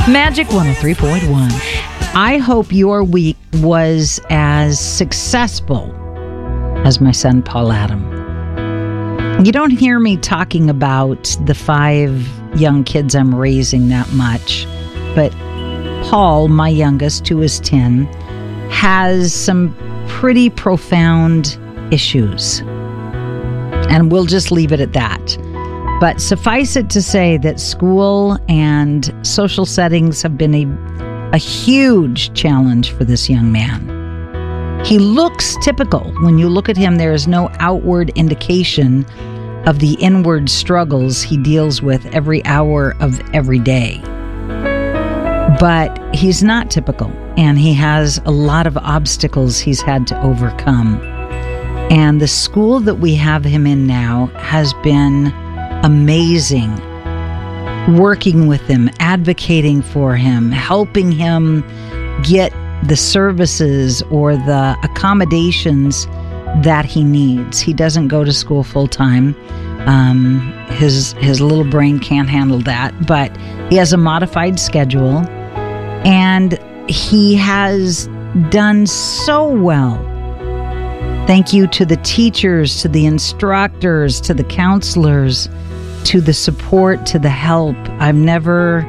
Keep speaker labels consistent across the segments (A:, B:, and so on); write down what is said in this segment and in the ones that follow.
A: Magic 103.1. I hope your week was as successful as my son, Paul Adam. You don't hear me talking about the 5 young kids I'm raising that much, but Paul, my youngest, who is 10, has some pretty profound issues. And we'll just leave it at that. But suffice it to say that school and social settings have been a huge challenge for this young man. He looks typical. When you look at him, there is no outward indication of the inward struggles he deals with every hour of every day. But he's not typical, and he has a lot of obstacles he's had to overcome. And the school that we have him in now has been amazing, working with him, advocating for him, helping him get the services or the accommodations that he needs. He doesn't go to school full time. His little brain can't handle that, but he has a modified schedule, and he has done so well. Thank you to the teachers, to the instructors, to the counselors, to the support, to the help. I've never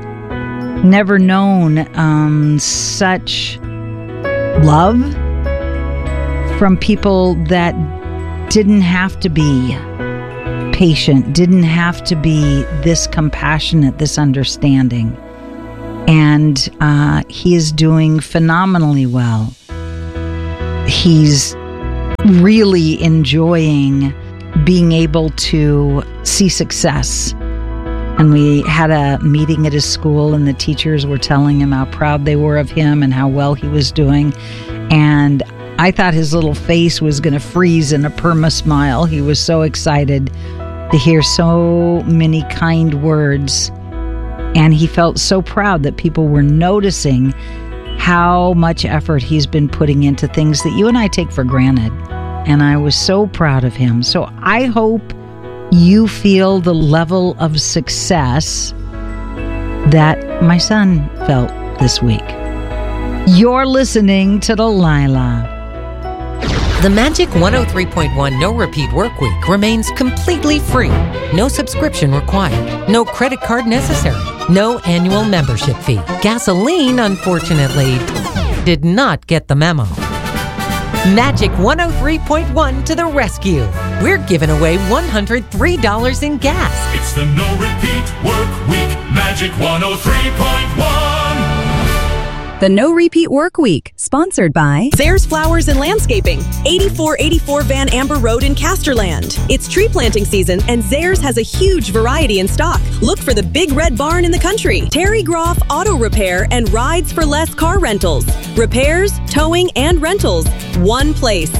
A: known such love from people that didn't have to be patient, didn't have to be this compassionate, this understanding. And he is doing phenomenally well. He's really enjoying being able to see success. And we had a meeting at his school, and the teachers were telling him how proud they were of him and how well he was doing. And I thought his little face was going to freeze in a perma smile. He was so excited to hear so many kind words. And he felt so proud that people were noticing how much effort he's been putting into things that you and I take for granted. And I was so proud of him. So I hope you feel the level of success that my son felt this week. You're listening to Delilah.
B: The Magic 103.1 No Repeat Work Week remains completely free. No subscription required. No credit card necessary. No annual membership fee. Gasoline, unfortunately, did not get the memo. Magic 103.1 to the rescue. We're giving away $103 in gas.
C: It's the No Repeat Work Week. Magic 103.1.
D: The No Repeat Work Week, sponsored by
E: Zares Flowers and Landscaping, 8484 Van Amber Road in Casterland. It's tree planting season, and Zares has a huge variety in stock. Look for the big red barn in the country. Terry Groff Auto Repair and Rides for Less car rentals. Repairs, towing, and rentals. One place.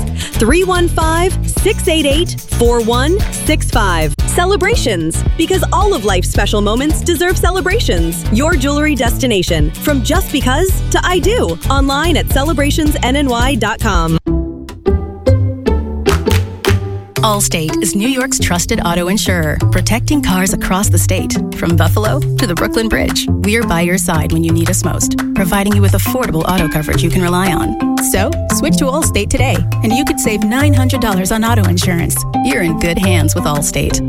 E: 315-688-4165. Celebrations, because all of life's special moments deserve celebrations. Your jewelry destination, from just because to I do. Online at celebrationsnny.com.
F: Allstate is New York's trusted auto insurer, protecting cars across the state. From Buffalo to the Brooklyn Bridge, we're by your side when you need us most, providing you with affordable auto coverage you can rely on. So, switch to Allstate today, and you could save $900 on auto insurance. You're in good hands with Allstate.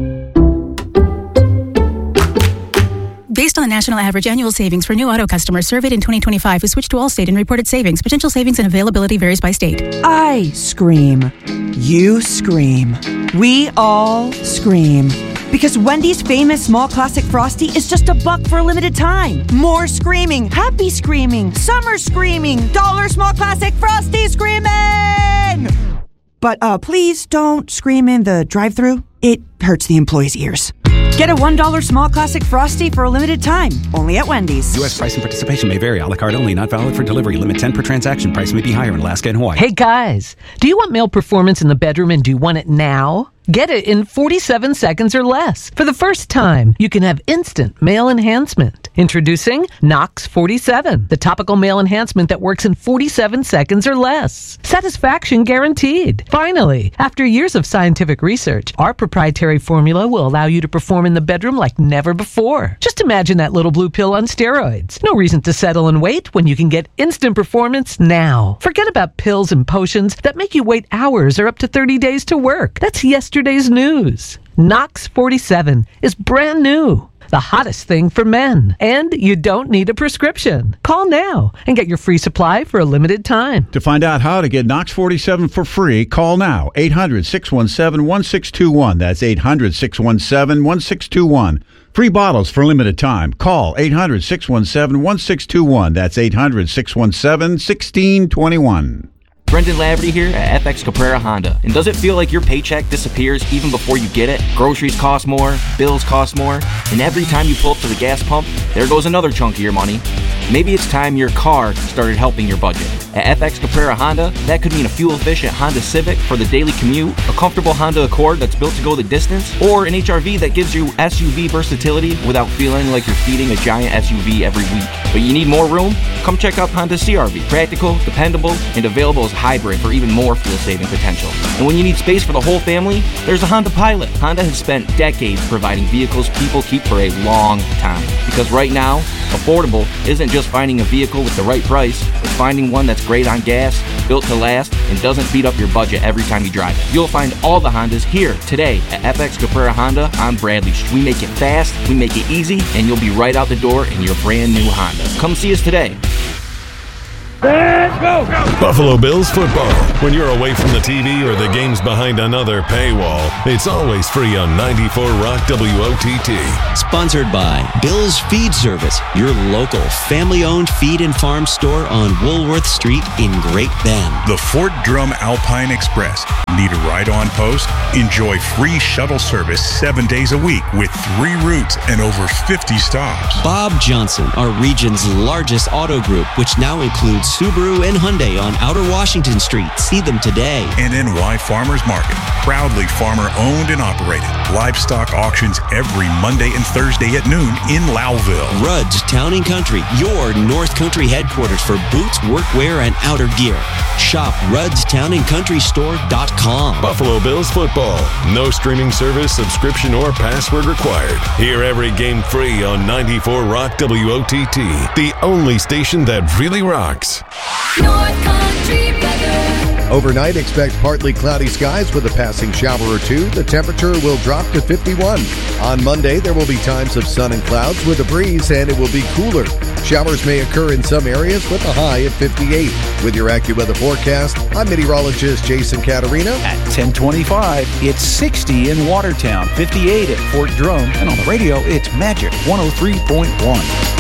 F: Based on the national average annual savings for new auto customers surveyed in 2025 who switched to Allstate and reported savings, potential savings and availability varies by state.
G: I scream. You scream. We all scream. Because Wendy's famous small classic Frosty is just $1 for a limited time. More screaming, happy screaming, summer screaming, dollar small classic Frosty screaming! But please don't scream in the drive-thru. It hurts the employees' ears. Get a $1 small classic Frosty for a limited time, only at Wendy's.
H: U.S. price and participation may vary. A la carte only. Not valid for delivery. Limit 10 per transaction. Price may be higher in Alaska and Hawaii.
I: Hey guys, do you want male performance in the bedroom and do you want it now? Get it in 47 seconds or less. For the first time, you can have instant male enhancement. Introducing Knox 47, the topical male enhancement that works in 47 seconds or less. Satisfaction guaranteed. Finally, after years of scientific research, our proprietary formula will allow you to perform in the bedroom like never before. Just imagine that little blue pill on steroids. No reason to settle and wait when you can get instant performance now. Forget about pills and potions that make you wait hours or up to 30 days to work. That's yesterday's news. Knox 47 is brand new. The hottest thing for men. And you don't need a prescription. Call now and get your free supply for a limited time.
J: To find out how to get Knox 47 for free, call now. 800-617-1621. That's 800-617-1621. Free bottles for limited time. Call 800-617-1621. That's 800-617-1621.
K: Brendan Laverty here at FX Caprara Honda. And does it feel like your paycheck disappears even before you get it? Groceries cost more, bills cost more, and every time you pull up to the gas pump, there goes another chunk of your money. Maybe it's time your car started helping your budget. At FX Caprara Honda, that could mean a fuel-efficient Honda Civic for the daily commute, a comfortable Honda Accord that's built to go the distance, or an HRV that gives you SUV versatility without feeling like you're feeding a giant SUV every week. But you need more room? Come check out Honda CR-V. Practical, dependable, and available as hybrid for even more fuel-saving potential. And when you need space for the whole family, there's a Honda Pilot. Honda has spent decades providing vehicles people keep for a long time. Because right now, affordable isn't just finding a vehicle with the right price, it's finding one that's great on gas, built to last, and doesn't beat up your budget every time you drive it. You'll find all the Hondas here today at FX Caprara Honda on Bradley Street. We make it fast, we make it easy, and you'll be right out the door in your brand new Honda. Come see us today.
L: Let's go! Buffalo Bills football. When you're away from the TV or the game's behind another paywall, it's always free on 94 Rock WOTT.
M: Sponsored by Bill's Feed Service, your local family-owned feed and farm store on Woolworth Street in Great Bend.
N: The Fort Drum Alpine Express. Need a ride on post? Enjoy free shuttle service 7 days a week with 3 routes and over 50 stops.
M: Bob Johnson, our region's largest auto group, which now includes Subaru and Hyundai on Outer Washington Street. See them today.
N: And NY Farmers Market, proudly farmer-owned and operated. Livestock auctions every Monday and Thursday at noon in Lowville.
M: Rudd's Town & Country, your North Country headquarters for boots, workwear, and outer gear. Shop Rudd'sTownandCountryStore.com.
L: Buffalo Bills football. No streaming service, subscription, or password required. Hear every game free on 94 Rock WOTT, the only station that really rocks.
O: North Country weather.
P: Overnight, expect partly cloudy skies with a passing shower or two. The temperature will drop to 51. On Monday, there will be times of sun and clouds with a breeze, and it will be cooler. Showers may occur in some areas with a high of 58. With your AccuWeather forecast, I'm meteorologist Jason Caterina.
Q: At 10:25, it's 60 in Watertown, 58 at Fort Drum, and on the radio, it's Magic 103.1.